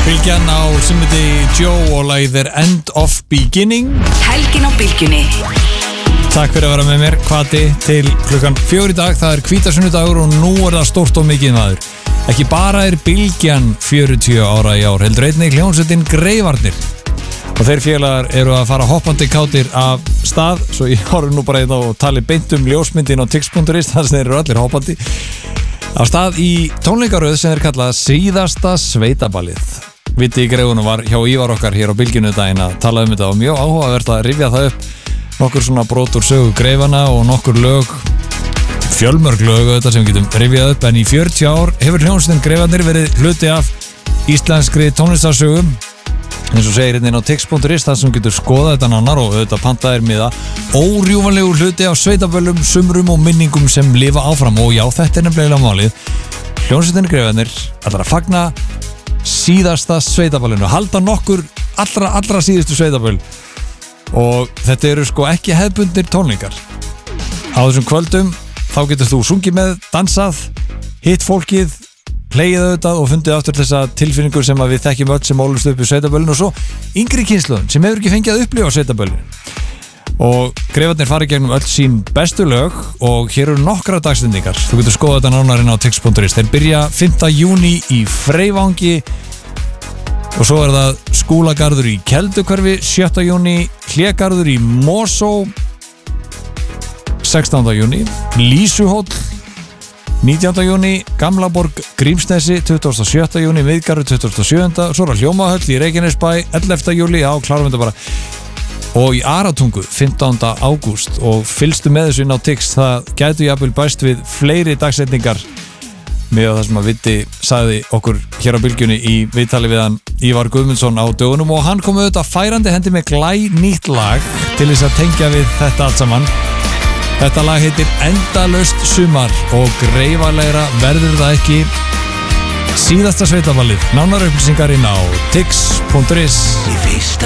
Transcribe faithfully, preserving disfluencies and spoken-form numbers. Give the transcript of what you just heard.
Bylgjan á Simiti Joe og lagið er End of Beginning. Helgin á Bylgjunni. Takk fyrir að vera með mér, hvati til klukkan fjögur í dag. Það er hvítasunnudagur og nú er það stórt og mikið maður. Ekki bara er Bylgjan fjörutíu ára í ár, heldur einnig hljómsveitin Greifarnir. Og þeir félagar eru að fara hoppandi kátir af stað, svo ég horfum nú bara einn og tali beint um ljósmyndin á tix punktur is, þar sem þeir eru allir hoppandi. Á stað í tónleikaröð sem er kallað Síðasta sveitaballið. Viti í Greifunum var hjá Ívar okkar hér á Bylgjunni daginn að tala um þetta og mjög áhugavert að rifja það upp. Nokkur svona brot úr sögu Greifana og nokkur lög, fjölmörg lög þetta sem við getum rifjað upp, en í fjörutíu ár hefur hljómsveitin Greifarnir verið hluti af íslenskri tónlistarsögum. Eins og segir hérna á tix punktur is, þar sem getur skoðað þetta nánar og auðvitað pantaðir miða órjúfanlegu hluti af sveitaböllum, sumrum og minningum sem lifa áfram. Og já, þetta er nefnilega málið. Hljómsveitin Greifarnir ætlar að fagna síðasta sveitaballinu, halda nokkur allra, allra síðustu sveitaböll. Og þetta eru sko ekki hefðbundnir tónleikar. Á þessum kvöldum þá getur þú sungið með, dansað, hitt fólkið, hlegið auðvitað og fundið aftur þessa tilfinningur sem að við þekkjum öll sem ólust upp í sveitaböllin, og svo yngri kynslóðin sem hefur ekki fengið að upplifa sveitaböllin. Og Greifarnir fara gegnum öll sín bestu lög og hér eru nokkra dagstendingar. Þú getur skoðað þetta nánar inn á tix punktur is. Þeir byrja fimmta júní í Freyvangi og svo er það Skúlagarður í Keldukörfi sjötta júní, Hlégarður í Mosó sextánda júní, Lýsuhóll nítjánda júní, Gamlaborg Grímsnesi tuttugasta og sjötta júní, Miðgarður tuttugasta og sjöunda, svo er það Hljómahöll í Reykjanesbæ ellefta júlí, já, klárum þetta bara, og í Aratungu fimmtánda ágúst. Og fylgstu með þessu inn á Tix, það gætu jafnvel bæst við fleiri dagsetningar með það sem að Viti sagði okkur hér á Bylgjunni í viðtali við hann Ívar Guðmundsson á dögunum, og hann kom auðvitað færandi hendi með glæ nýtt lag til þess að tengja við þetta allt saman. Þetta lag heitir Endalaust sumar og greifalegra verður það ekki. Síðasta sveitaballið, nánar upplýsingar inn á tix punktur is.